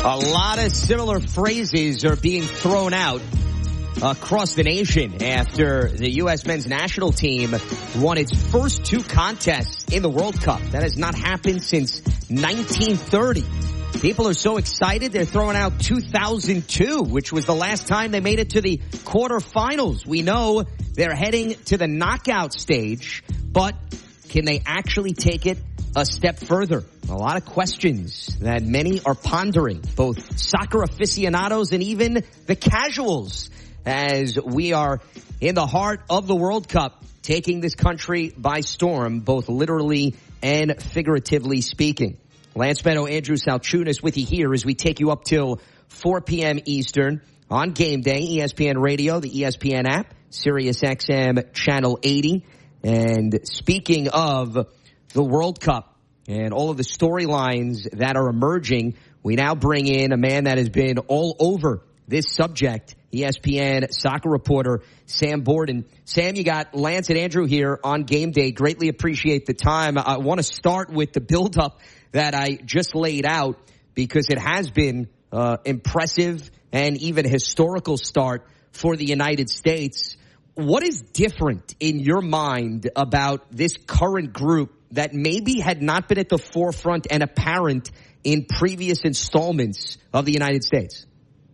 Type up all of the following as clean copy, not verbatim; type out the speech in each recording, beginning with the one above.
A lot of similar phrases are being thrown out across the nation after the U.S. men's national team won its first two contests in the World Cup. That has not happened since 1930. People are so excited they're throwing out 2002, which was the last time they made it to the quarterfinals. We know they're heading to the knockout stage, but can they actually take it a step further? A lot of questions that many are pondering, both soccer aficionados and even the casuals, as we are in the heart of the World Cup, taking this country by storm, both literally and figuratively speaking. Lance Meadow, Andrew Salchunas with you here as we take you up till 4 p.m. Eastern on Game Day, ESPN Radio, the ESPN app, Sirius XM Channel 80. And speaking of the World Cup and all of the storylines that are emerging, we now bring in a man that has been all over this subject, ESPN soccer reporter Sam Borden. Sam, you got Lance and Andrew here on Game Day. Greatly appreciate the time. I want to start with the buildup that I just laid out because it has been impressive and even historical start for the United States. What is different in your mind about this current group that maybe had not been at the forefront and apparent in previous installments of the United States?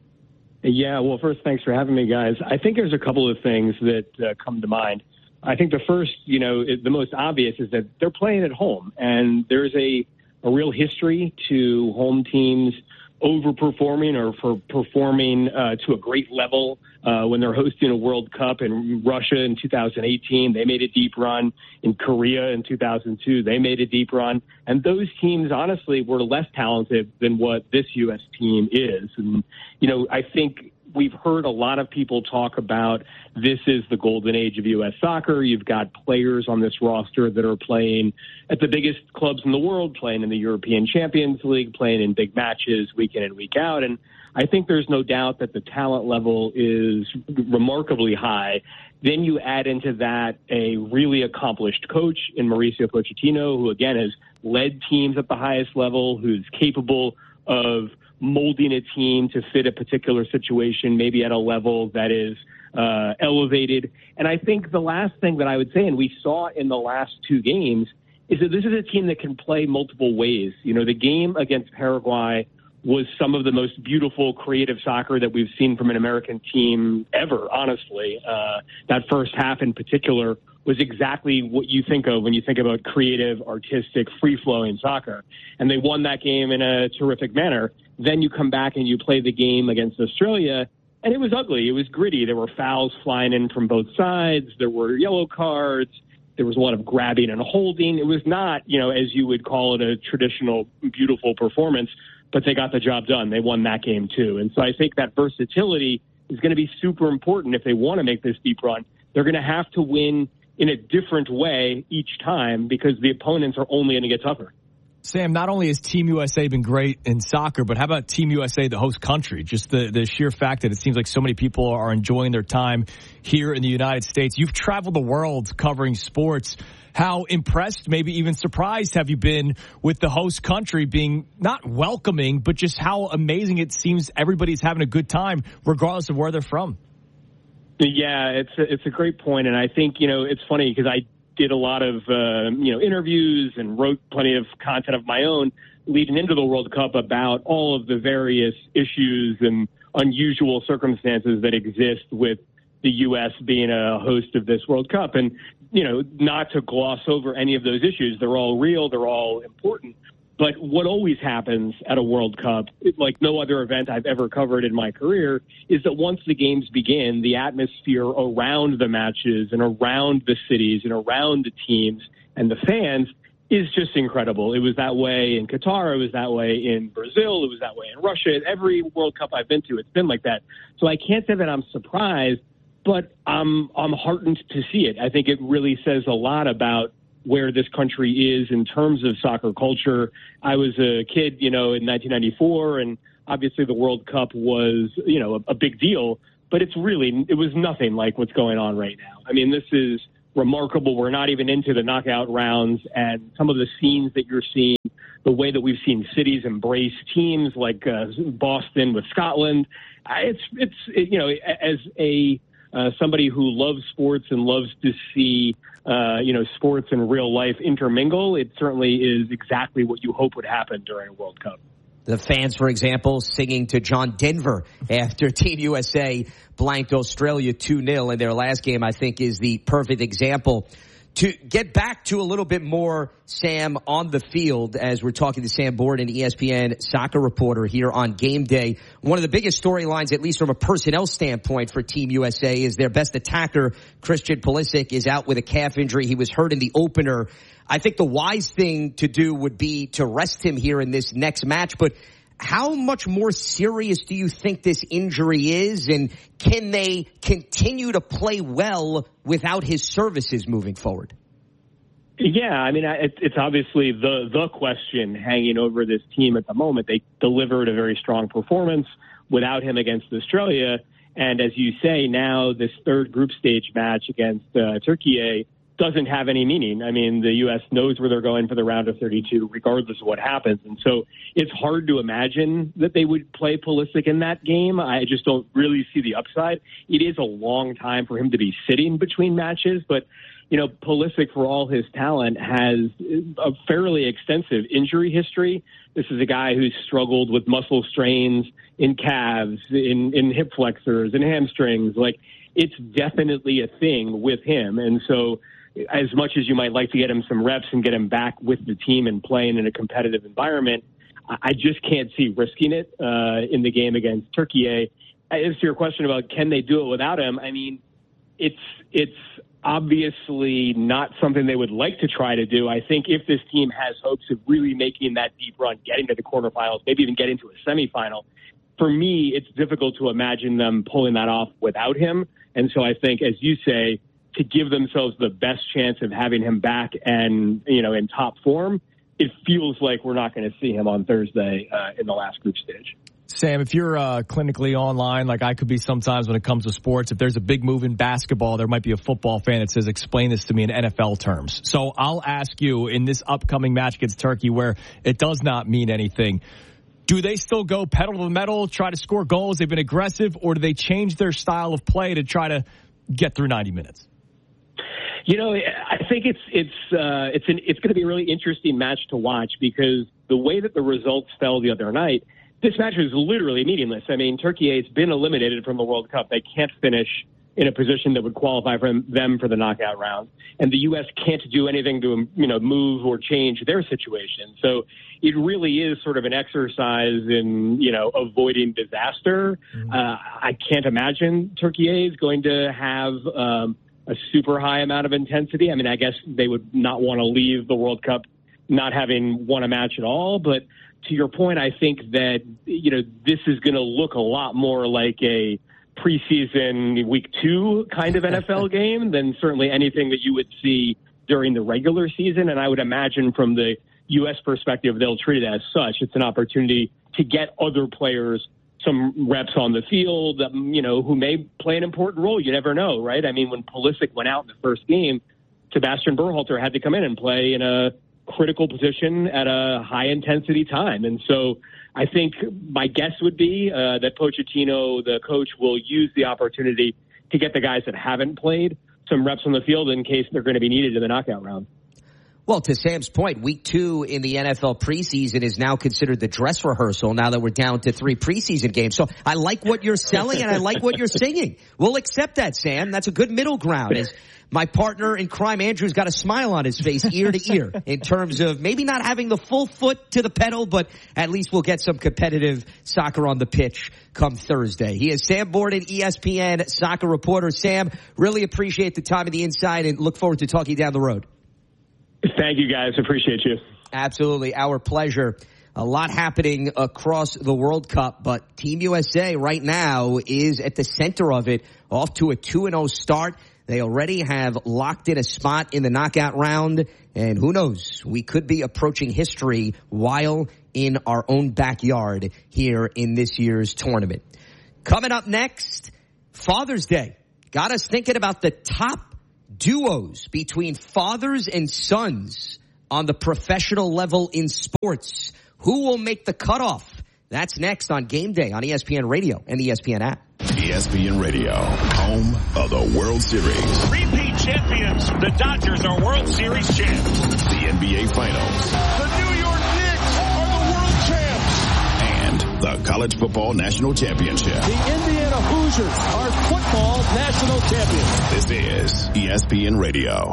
Yeah, well, first, thanks for having me, guys. I think there's a couple of things that come to mind. I think the first, the most obvious is that they're playing at home, and there's a real history to home teams overperforming or for performing to a great level when they're hosting a World Cup. In Russia in 2018, they made a deep run. In Korea in 2002, they made a deep run. And those teams, honestly, were less talented than what this U.S. team is. And, I think we've heard a lot of people talk about this is the golden age of U.S. soccer. You've got players on this roster that are playing at the biggest clubs in the world, playing in the European Champions League, playing in big matches week in and week out. And I think there's no doubt that the talent level is remarkably high. Then you add into that a really accomplished coach in Mauricio Pochettino, who, again, has led teams at the highest level, who's capable of molding a team to fit a particular situation, maybe at a level that is elevated. And I think the last thing that I would say, and we saw in the last two games, is that this is a team that can play multiple ways. The game against Paraguay was some of the most beautiful, creative soccer that we've seen from an American team ever, honestly. That first half in particular was exactly what you think of when you think about creative, artistic, free-flowing soccer. And they won that game in a terrific manner. Then you come back and you play the game against Australia, and it was ugly. It was gritty. There were fouls flying in from both sides. There were yellow cards. There was a lot of grabbing and holding. It was not, as you would call it, a traditional, beautiful performance, but they got the job done. They won that game too. And so I think that versatility is going to be super important if they want to make this deep run. They're going to have to win in a different way each time because the opponents are only going to get tougher. Sam, not only has Team USA been great in soccer, but how about Team USA, the host country? Just the sheer fact that it seems like so many people are enjoying their time here in the United States. You've traveled the world covering sports. How impressed, maybe even surprised have you been with the host country being not welcoming, but just how amazing it seems everybody's having a good time regardless of where they're from? Yeah, it's a great point. And I think, it's funny because I did a lot of, interviews and wrote plenty of content of my own leading into the World Cup about all of the various issues and unusual circumstances that exist with the U.S. being a host of this World Cup. And, not to gloss over any of those issues. They're all real. They're all important. But what always happens at a World Cup, like no other event I've ever covered in my career, is that once the games begin, the atmosphere around the matches and around the cities and around the teams and the fans is just incredible. It was that way in Qatar. It was that way in Brazil. It was that way in Russia. Every World Cup I've been to, it's been like that. So I can't say that I'm surprised, but I'm heartened to see it. I think it really says a lot about where this country is in terms of soccer culture. I was a kid, in 1994, and obviously the World Cup was, a big deal, but it was nothing like what's going on right now. I mean, this is remarkable. We're not even into the knockout rounds, and some of the scenes that you're seeing, the way that we've seen cities embrace teams like Boston with Scotland. It's you know, as a somebody who loves sports and loves to see sports and real life intermingle, it certainly is exactly what you hope would happen during a World Cup. The fans, for example, singing to John Denver after Team USA blanked Australia 2-0 in their last game, I think is the perfect example. To get back to a little bit more, Sam, on the field, as we're talking to Sam Borden, ESPN soccer reporter here on Game Day, one of the biggest storylines, at least from a personnel standpoint for Team USA, is their best attacker, Christian Pulisic, is out with a calf injury. He was hurt in the opener. I think the wise thing to do would be to rest him here in this next match, but how much more serious do you think this injury is, and can they continue to play well without his services moving forward? Yeah, I mean, it's obviously the question hanging over this team at the moment. They delivered a very strong performance without him against Australia, and as you say, now this third group stage match against Turkey doesn't have any meaning. I mean, the U.S. knows where they're going for the round of 32, regardless of what happens. And so it's hard to imagine that they would play Pulisic in that game. I just don't really see the upside. It is a long time for him to be sitting between matches, but you know, Pulisic, for all his talent, has a fairly extensive injury history. This is a guy who's struggled with muscle strains in calves, in hip flexors, and hamstrings. Like, it's definitely a thing with him. And so as much as you might like to get him some reps and get him back with the team and playing in a competitive environment, I just can't see risking it in the game against Turkey. As to your question about can they do it without him, I mean, it's obviously not something they would like to try to do. I think if this team has hopes of really making that deep run, getting to the quarterfinals, maybe even getting to a semifinal, for me, it's difficult to imagine them pulling that off without him. And so I think, as you say, to give themselves the best chance of having him back and, you know, in top form, it feels like we're not going to see him on Thursday in the last group stage. Sam, if you're clinically online, like I could be sometimes when it comes to sports, if there's a big move in basketball, there might be a football fan that says, explain this to me in NFL terms. So I'll ask you, in this upcoming match against Turkey where it does not mean anything, do they still go pedal to the metal, try to score goals? They've been aggressive, or do they change their style of play to try to get through 90 minutes? You know, I think it's going to be a really interesting match to watch, because the way that the results fell the other night, this match was literally meaningless. I mean, Turkey has been eliminated from the World Cup. They can't finish in a position that would qualify for them for the knockout round, and the U.S. can't do anything to, you know, move or change their situation. So it really is sort of an exercise in, you know, avoiding disaster. I can't imagine Turkey is going to have a super high amount of intensity. I mean, I guess they would not want to leave the World Cup not having won a match at all. But to your point, I think that, you know, this is going to look a lot more like a preseason week 2 kind of NFL game than certainly anything that you would see during the regular season. And I would imagine from the U.S. perspective, they'll treat it as such. It's an opportunity to get other players some reps on the field, you know, who may play an important role. You never know, right? I mean, when Pulisic went out in the first game, Sebastian Berhalter had to come in and play in a critical position at a high-intensity time. And so I think my guess would be that Pochettino, the coach, will use the opportunity to get the guys that haven't played some reps on the field in case they're going to be needed in the knockout round. Well, to Sam's point, week 2 in the NFL preseason is now considered the dress rehearsal now that we're down to 3 preseason games. So I like what you're selling and I like what you're singing. We'll accept that, Sam. That's a good middle ground. As my partner in crime, Andrew's got a smile on his face ear to ear in terms of maybe not having the full foot to the pedal, but at least we'll get some competitive soccer on the pitch come Thursday. He is Sam Borden, ESPN soccer reporter. Sam, really appreciate the time and the insight and look forward to talking down the road. Thank you, guys. Appreciate you. Absolutely. Our pleasure. A lot happening across the World Cup, but Team USA right now is at the center of it, off to a 2-0 start. They already have locked in a spot in the knockout round, and who knows, we could be approaching history while in our own backyard here in this year's tournament. Coming up next, Father's Day. Got us thinking about the top duos between fathers and sons on the professional level in sports. Who will make the cutoff? That's next on Game Day on ESPN Radio and the ESPN app. ESPN Radio, home of the World Series. Repeat champions. The Dodgers are World Series champs. The NBA Finals. The New York Knicks are the world champs. And the College Football National Championship. The Indiana Hoosiers are football national champions. This is ESPN Radio.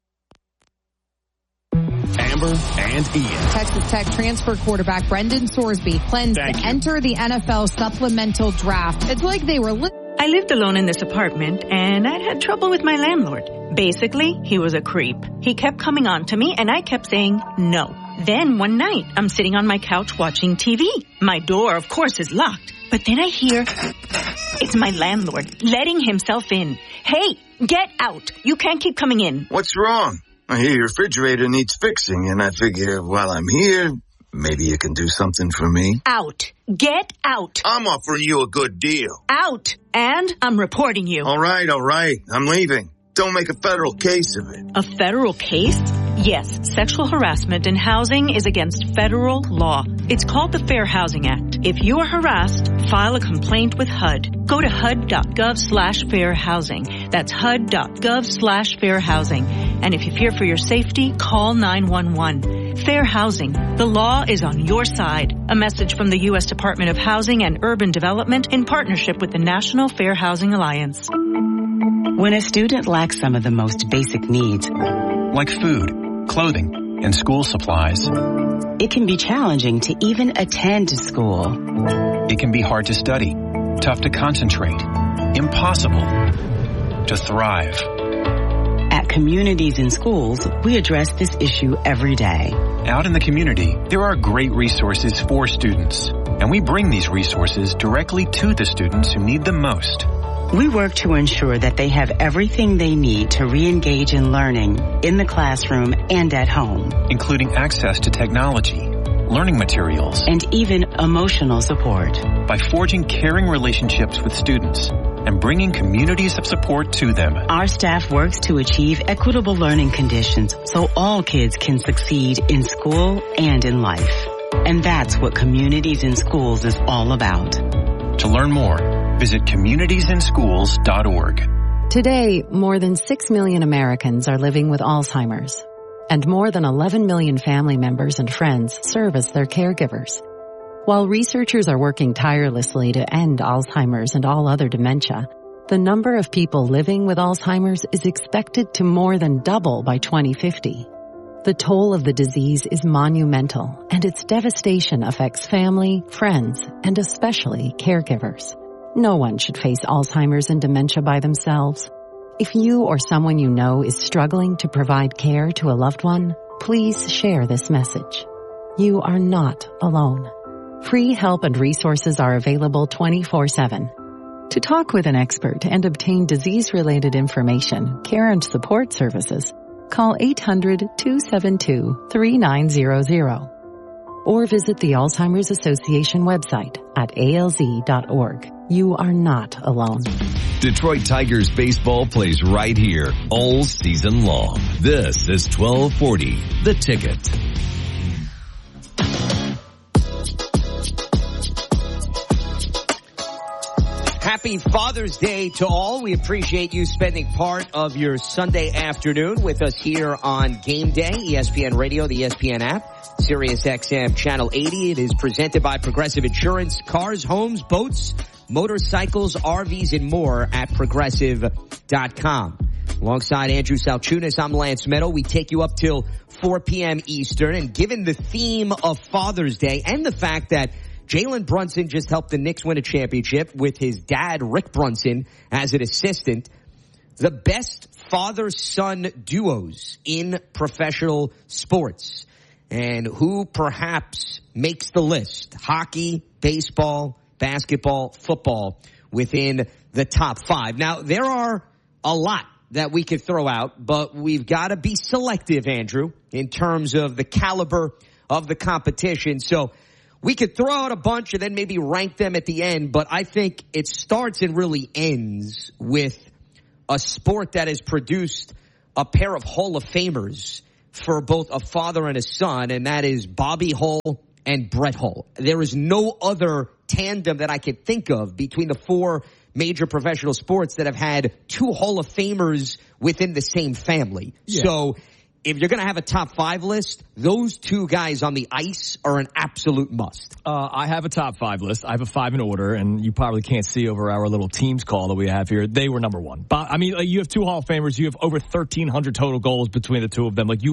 Amber and Ian. Texas Tech transfer quarterback Brendan Sorsby plans to enter the NFL supplemental draft. It's like they were... I lived alone in this apartment, and I'd had trouble with my landlord. Basically, he was a creep. He kept coming on to me, and I kept saying no. Then one night, I'm sitting on my couch watching TV. My door, of course, is locked. But then I hear... It's my landlord letting himself in. Hey, get out. You can't keep coming in. What's wrong? I hear your refrigerator needs fixing, and I figure while I'm here, maybe you can do something for me. Out. Get out. I'm offering you a good deal. Out. And I'm reporting you. All right. I'm leaving. Don't make a federal case of it. A federal case? Yes, sexual harassment in housing is against federal law. It's called the Fair Housing Act. If you are harassed, file a complaint with HUD. Go to HUD.gov/fairhousing. That's HUD.gov/fairhousing. And if you fear for your safety, call 911. Fair housing. The law is on your side. A message from the U.S. Department of Housing and Urban Development in partnership with the National Fair Housing Alliance. When a student lacks some of the most basic needs, like food, clothing, and school supplies, it can be challenging to even attend to school. It can be hard to study, tough to concentrate, impossible to thrive. At Communities in Schools, we address this issue every day. Out in the community, there are great resources for students, and we bring these resources directly to the students who need them most. We work to ensure that they have everything they need to re-engage in learning in the classroom and at home, including access to technology, learning materials, and even emotional support. By forging caring relationships with students and bringing communities of support to them, our staff works to achieve equitable learning conditions so all kids can succeed in school and in life. And that's what Communities in Schools is all about. To learn more, visit communitiesinschools.org. Today, more than 6 million Americans are living with Alzheimer's, and more than 11 million family members and friends serve as their caregivers. While researchers are working tirelessly to end Alzheimer's and all other dementia, the number of people living with Alzheimer's is expected to more than double by 2050. The toll of the disease is monumental, and its devastation affects family, friends, and especially caregivers. No one should face Alzheimer's and dementia by themselves. If you or someone you know is struggling to provide care to a loved one, please share this message. You are not alone. Free help and resources are available 24/7. To talk with an expert and obtain disease-related information, care and support services, call 800-272-3900 or visit the Alzheimer's Association website at alz.org. You are not alone. Detroit Tigers baseball plays right here all season long. This is 1240, The Ticket. Happy Father's Day to all. We appreciate you spending part of your Sunday afternoon with us here on Game Day, ESPN Radio, the ESPN app, Sirius XM Channel 80. It is presented by Progressive Insurance, cars, homes, boats, motorcycles, RVs, and more at Progressive.com. Alongside Andrew Salchunas, I'm Lance Meadow. We take you up till 4 p.m. Eastern, and given the theme of Father's Day and the fact that Jalen Brunson just helped the Knicks win a championship with his dad, Rick Brunson, as an assistant, the best father-son duos in professional sports. And who perhaps makes the list? Hockey, baseball, basketball, football within the top 5. Now, there are a lot that we could throw out, but we've got to be selective, Andrew, in terms of the caliber of the competition. So we could throw out a bunch and then maybe rank them at the end, but I think it starts and really ends with a sport that has produced a pair of Hall of Famers for both a father and a son, and that is Bobby Hull and Brett Hull. There is no other tandem that I could think of between the four major professional sports that have had two Hall of Famers within the same family. Yeah. So if you're going to have a top 5 list, those two guys on the ice are an absolute must. I have a top 5 list. I have a 5 in order, and you probably can't see over our little Teams call that we have here. They were number 1. But, I mean, you have two Hall of Famers. You have over 1,300 total goals between the two of them. Like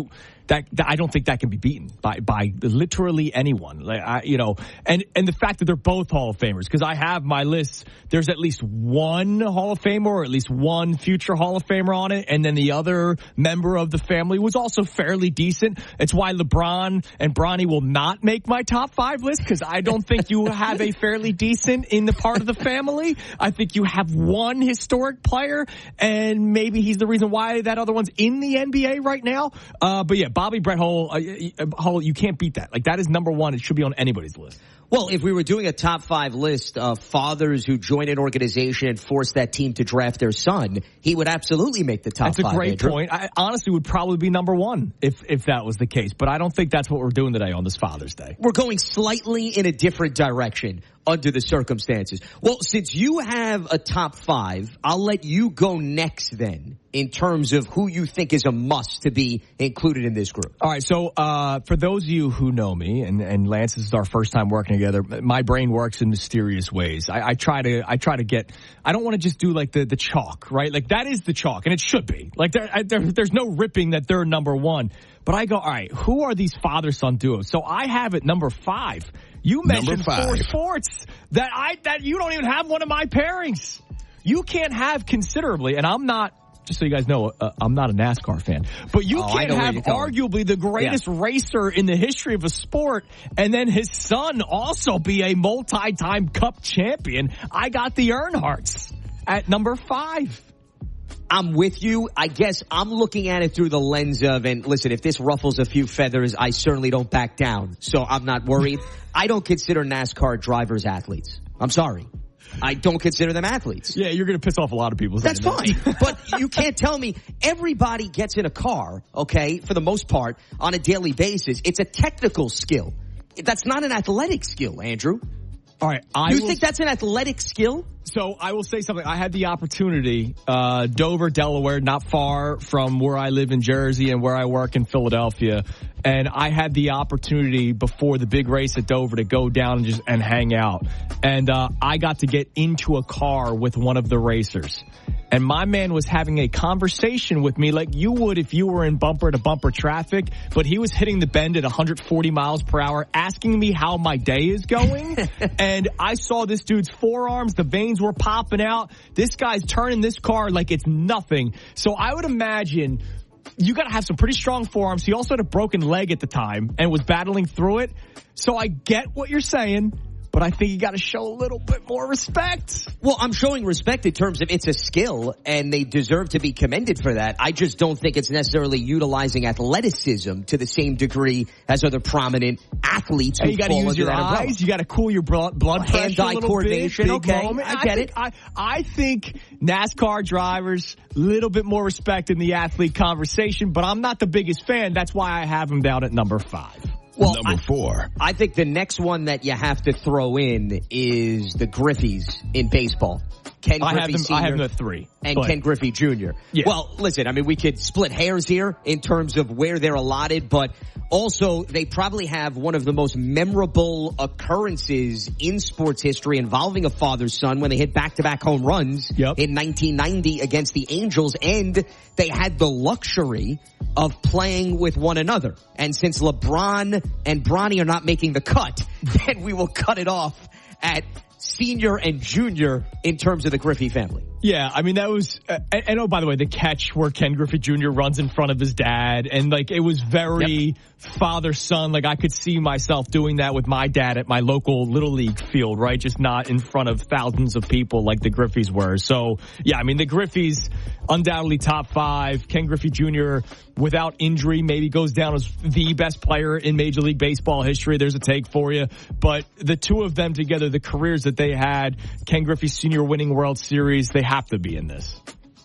I don't think that can be beaten by literally anyone. Like and the fact that they're both Hall of Famers, because I have my list. There's at least one Hall of Famer or at least one future Hall of Famer on it, and then the other member of the family was also fairly decent. It's why LeBron and Bronny will not make my top 5 list, because I don't think you have a fairly decent in the part of the family. I think you have one historic player, and maybe he's the reason why that other one's in the NBA right now. But yeah, Bobby Brett Hull, you can't beat that. Like, that is number 1. It should be on anybody's list. Well, if we were doing a top 5 list of fathers who joined an organization and forced that team to draft their son, he would absolutely make the top 5. That's a great point. I honestly would probably be number 1 if that was the case. But I don't think that's what we're doing today on this Father's Day. We're going slightly in a different direction under the circumstances. Well, since you have a top 5, I'll let you go next then in terms of who you think is a must to be included in this group. All right, so for those of you who know me, and Lance, this is our first time working together, my brain works in mysterious ways. I try to get, I don't want to just do like the chalk, right? Like, that is the chalk, and it should be. Like, there's no ripping that they're number 1. But I go, all right, who are these father-son duos? So I have it number 5. You mentioned 4 sports that you don't even have one of my pairings. You can't have considerably, and I'm not, just so you guys know, I'm not a NASCAR fan, but you can't have arguably the greatest racer in the history of a sport and then his son also be a multi-time Cup champion. I got the Earnhardts at number 5. I'm with you. I guess I'm looking at it through the lens of, and listen, if this ruffles a few feathers, I certainly don't back down. So I'm not worried. I don't consider NASCAR drivers athletes. I'm sorry. I don't consider them athletes. Yeah, you're going to piss off a lot of people. That's fine. But you can't tell me everybody gets in a car, okay, for the most part, on a daily basis. It's a technical skill. That's not an athletic skill, Andrew. All right. You think that's an athletic skill? So I will say something. I had the opportunity, Dover, Delaware, not far from where I live in Jersey and where I work in Philadelphia. And I had the opportunity before the big race at Dover to go down and hang out. And I got to get into a car with one of the racers. And my man was having a conversation with me like you would if you were in bumper-to-bumper traffic, but he was hitting the bend at 140 miles per hour, asking me how my day is going. And I saw this dude's forearms, the veins were popping out. This guy's turning this car like it's nothing. So I would imagine you got to have some pretty strong forearms. He also had a broken leg at the time and was battling through it. So I get what you're saying, but I think you got to show a little bit more respect. Well, I'm showing respect in terms of it's a skill, and they deserve to be commended for that. I just don't think it's necessarily utilizing athleticism to the same degree as other prominent athletes who you got to use your eyes. You got to cool your blood pressure hand-eye coordination. Big Okay, moment. I get it. I think NASCAR drivers, a little bit more respect in the athlete conversation, but I'm not the biggest fan. That's why I have them down at number 5. Well, number 4. I think the next one that you have to throw in is the Griffeys in baseball. Ken Griffey Sr. I have them at 3. And Ken Griffey Jr. Yeah. Well, listen, I mean, we could split hairs here in terms of where they're allotted, but also they probably have one of the most memorable occurrences in sports history involving a father-son when they hit back-to-back home runs in 1990 against the Angels, and they had the luxury of playing with one another. And since LeBron and Bronny are not making the cut, then we will cut it off at senior and junior in terms of the Griffey family. Yeah, I mean, that was, and oh, by the way, the catch where Ken Griffey Jr. runs in front of his dad, and like, it was very father-son. Like, I could see myself doing that with my dad at my local Little League field, right? Just not in front of thousands of people like the Griffeys were. So, yeah, I mean, the Griffeys, undoubtedly top 5. Ken Griffey Jr., without injury, maybe goes down as the best player in Major League Baseball history. There's a take for you. But the two of them together, the careers that they had, Ken Griffey Sr. winning World Series, they have to be in this.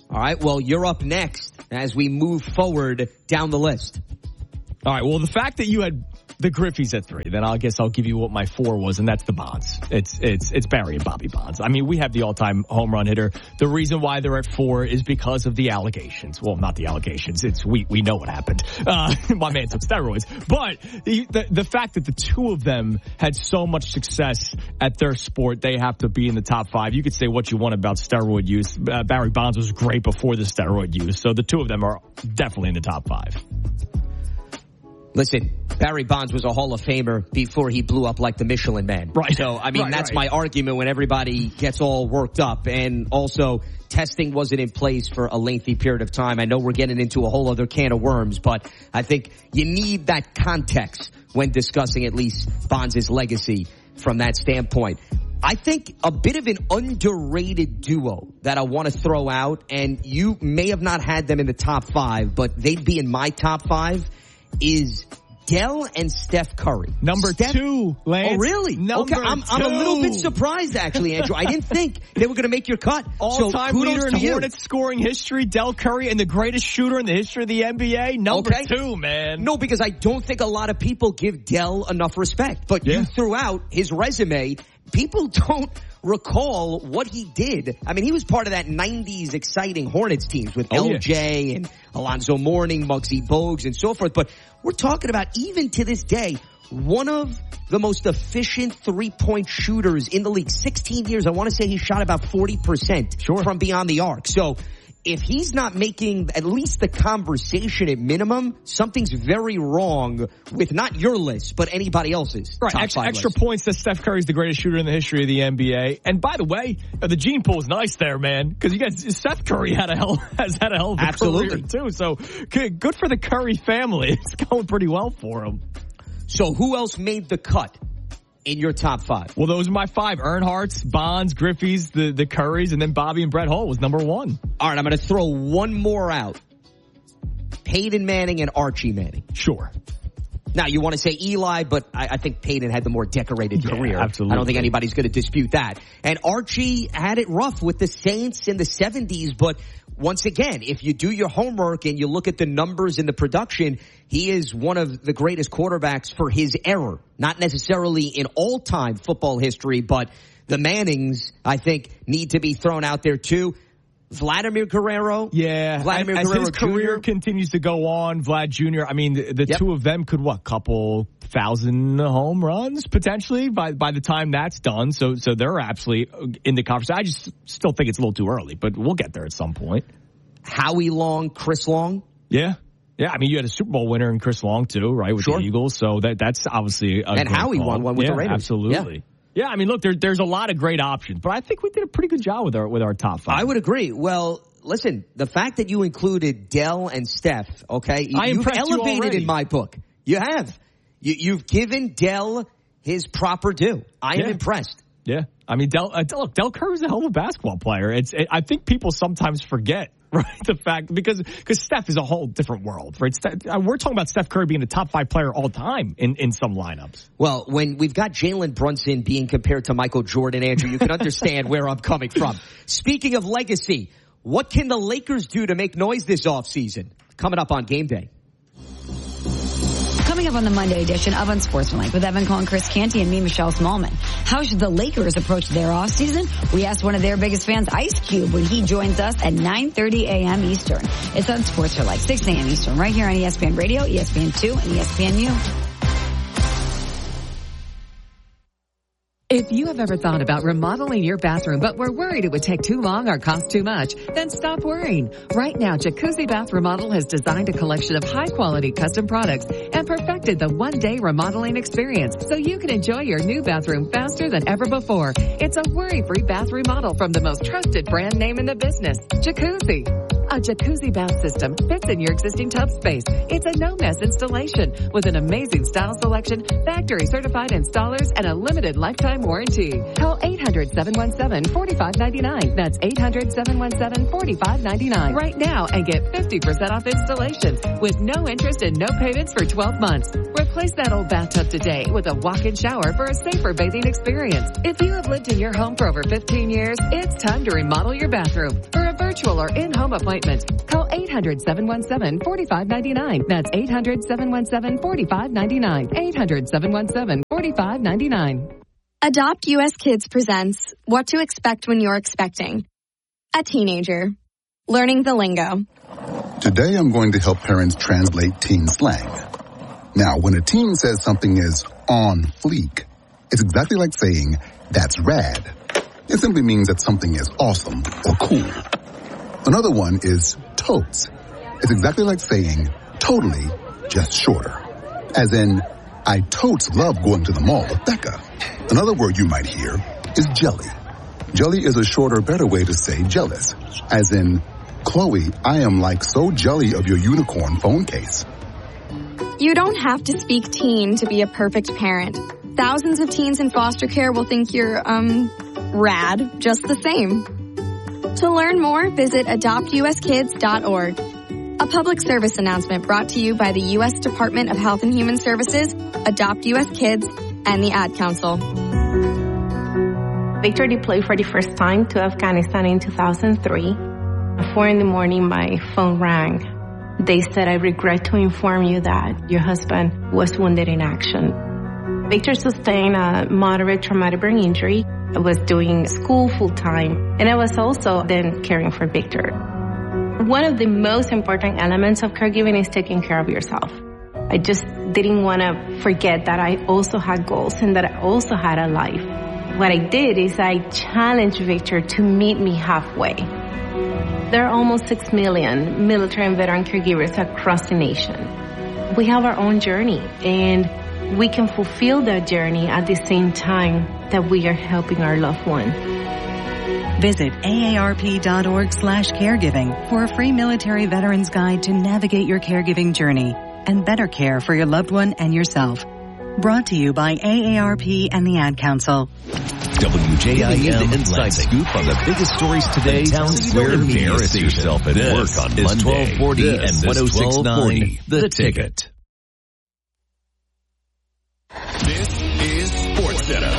All right, well, you're up next as we move forward down the list. All right, well, the fact that you had the Griffeys at 3, then I guess I'll give you what my 4 was, and that's the Bonds. It's Barry and Bobby Bonds. I mean, we have the all-time home run hitter. The reason why they're at 4 is because of the allegations. Well, not the allegations. We know what happened. My man took steroids. But the fact that the two of them had so much success at their sport, they have to be in the top 5. You could say what you want about steroid use. Barry Bonds was great before the steroid use. So the two of them are definitely in the top 5. Listen, Barry Bonds was a Hall of Famer before he blew up like the Michelin Man. Right. So, I mean, that's my argument when everybody gets all worked up. And also, testing wasn't in place for a lengthy period of time. I know we're getting into a whole other can of worms, but I think you need that context when discussing at least Bonds' legacy from that standpoint. I think a bit of an underrated duo that I want to throw out, and you may have not had them in the top 5, but they'd be in my top 5, is Dell and Steph Curry. Number 2, Lance. Oh, really? Number 2. I'm a little bit surprised, actually, Andrew. I didn't think they were going to make your cut. All-time leader in Hornets scoring history, Dell Curry, and the greatest shooter in the history of the NBA. Number 2, man. No, because I don't think a lot of people give Dell enough respect. But you threw out his resume. People don't recall what he did. I mean, he was part of that 90s exciting Hornets teams with LJ and Alonzo Mourning, Muggsy Bogues, and so forth. But we're talking about, even to this day, one of the most efficient three-point shooters in the league. 16 years, I want to say he shot about 40% from beyond the arc. So if he's not making at least the conversation at minimum, something's very wrong with not your list, but anybody else's. Right, extra points that Steph Curry's the greatest shooter in the history of the NBA. And by the way, the gene pool's nice there, man, because you guys, Steph Curry has had a hell of a career too. So good for the Curry family. It's going pretty well for him. So who else made the cut in your top 5? Well, those are my 5. Earnhardt's, Bonds, Griffey's, the Currys, and then Bobby and Brett Hull was number 1. All right, I'm going to throw one more out. Peyton Manning and Archie Manning. Sure. Now, you want to say Eli, but I think Peyton had the more decorated career. Absolutely. I don't think anybody's going to dispute that. And Archie had it rough with the Saints in the 70s, but once again, if you do your homework and you look at the numbers and the production, he is one of the greatest quarterbacks for his era. Not necessarily in all-time football history, but the Mannings, I think, need to be thrown out there too. Vladimir Guerrero. Yeah. Vladimir as Guerrero his career Jr. continues to go on, Vlad Jr., I mean, the two of them could, couple thousand home runs potentially by the time that's done. So they're absolutely in the conversation. I just still think it's a little too early, but we'll get there at some point. Howie Long, Chris Long. Yeah. Yeah, I mean, you had a Super Bowl winner in Chris Long too, right, with the Eagles. So that's obviously a and Howie won one with the Raiders. Absolutely. Yeah, I mean, look, there's a lot of great options, but I think we did a pretty good job with our top 5. I would agree. Well, listen, the fact that you included Dell and Steph, okay, you've elevated in my book. You have. You've given Dell his proper due. I am impressed. Yeah, I mean, Dell Curry's a hell of a basketball player. I think people sometimes forget. Right, the fact because Steph is a whole different world, right? We're talking about Steph Curry being a top 5 player all time in some lineups. Well, when we've got Jalen Brunson being compared to Michael Jordan, Andrew, you can understand where I'm coming from. Speaking of legacy, what can the Lakers do to make noise this offseason? Coming up on Game Day. Coming up on the Monday edition of Unsportsmanlike with Evan Cohen, Chris Canty, and me, Michelle Smallman. How should the Lakers approach their offseason? We asked one of their biggest fans, Ice Cube, when he joins us at 9:30 a.m. Eastern. It's Unsportsmanlike, 6 a.m. Eastern, right here on ESPN Radio, ESPN2, and ESPNU. If you have ever thought about remodeling your bathroom but were worried it would take too long or cost too much, then stop worrying. Right now, Jacuzzi Bath Remodel has designed a collection of high-quality custom products and perfected the one-day remodeling experience so you can enjoy your new bathroom faster than ever before. It's a worry-free bath remodel from the most trusted brand name in the business, Jacuzzi. A jacuzzi bath system fits in your existing tub space. It's a no-mess installation with an amazing style selection, factory certified installers, and a limited lifetime warranty. Call 800-717-4599. That's 800-717-4599 right now and get 50% off installations with no interest and no payments for 12 months. Replace that old bathtub today with a walk-in shower for a safer bathing experience. If you have lived in your home for over 15 years, it's time to remodel your bathroom. For a virtual or in-home appointment, call 800-717-4599. That's 800-717-4599. 800-717-4599. Adopt US Kids presents What to Expect When You're Expecting. A teenager. Learning the lingo. Today I'm going to help parents translate teen slang. Now, when a teen says something is on fleek, it's exactly like saying, that's rad. It simply means that something is awesome or cool. Another one is totes. It's exactly like saying totally, just shorter. As in, I totes love going to the mall with Becca. Another word you might hear is jelly. Jelly is a shorter, better way to say jealous. As in, Chloe, I am like so jelly of your unicorn phone case. You don't have to speak teen to be a perfect parent. Thousands of teens in foster care will think you're, rad just the same. To learn more, visit adoptuskids.org. A public service announcement brought to you by the U.S. Department of Health and Human Services, Adopt U.S. Kids, and the Ad Council. Victor deployed for the first time to Afghanistan in 2003. At 4 a.m, my phone rang. They said, I regret to inform you that your husband was wounded in action. Victor sustained a moderate traumatic brain injury. I was doing school full-time, and I was also then caring for Victor. One of the most important elements of caregiving is taking care of yourself. I just didn't want to forget that I also had goals and that I also had a life. What I did is I challenged Victor to meet me halfway. There are almost 6 million military and veteran caregivers across the nation. We have our own journey, and we can fulfill that journey at the same time that we are helping our loved one. Visit aarp.org/caregiving for a free military veterans guide to navigate your caregiving journey and better care for your loved one and yourself. Brought to you by AARP and the Ad Council. WJIM, the inside scoop on the biggest stories today. Town Square Media Station. Yourself at work on Monday. 1240 and 106.9. The Ticket. This is SportsCenter.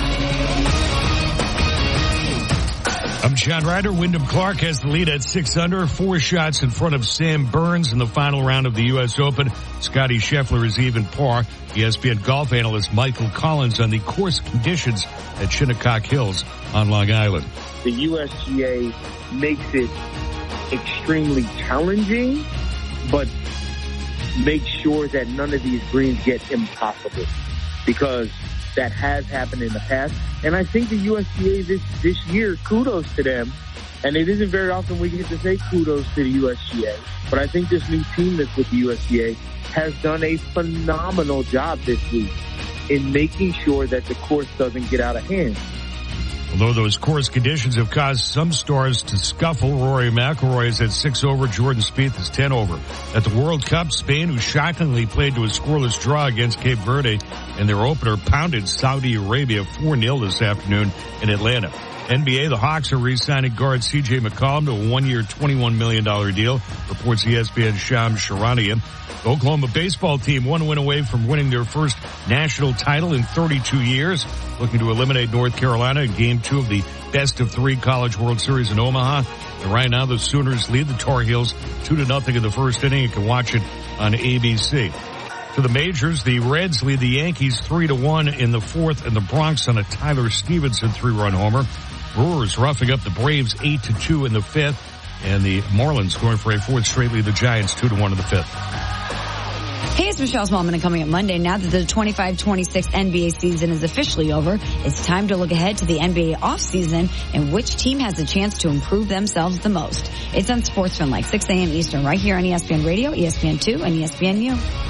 I'm John Ryder. Wyndham Clark has the lead at 6 under, 4 shots in front of Sam Burns in the final round of the U.S. Open. Scotty Scheffler is even par. ESPN golf analyst Michael Collins on the course conditions at Shinnecock Hills on Long Island. The USGA makes it extremely challenging, but makes sure that none of these greens get impossible, because that has happened in the past. And I think the USGA this year, kudos to them. And it isn't very often we get to say kudos to the USGA. But I think this new team that's with the USGA has done a phenomenal job this week in making sure that the course doesn't get out of hand. Although those course conditions have caused some stars to scuffle, Rory McIlroy is at 6 over, Jordan Spieth is 10 over. At the World Cup, Spain, who shockingly played to a scoreless draw against Cape Verde in their opener, pounded Saudi Arabia 4-0 this afternoon in Atlanta. NBA, the Hawks are re-signing guard C.J. McCollum to a 1-year, $21 million deal, reports ESPN's Shams Charania. The Oklahoma baseball team 1 win away from winning their first national title in 32 years, looking to eliminate North Carolina in Game 2 of the best-of-3 College World Series in Omaha. And right now, the Sooners lead the Tar Heels 2-0 in the first inning. You can watch it on ABC. To the majors, the Reds lead the Yankees 3-1 in the fourth, and the Bronx on a Tyler Stevenson 3-run homer. Brewers roughing up the Braves 8-2 in the fifth, and the Marlins going for a fourth straight lead the Giants 2-1 in the fifth. Hey, it's Michelle Smallman, and coming up Monday, now that the 25-26 NBA season is officially over, it's time to look ahead to the NBA offseason and which team has a chance to improve themselves the most. It's on SportsFin, like 6 a.m. Eastern, right here on ESPN Radio, ESPN2, and ESPNU.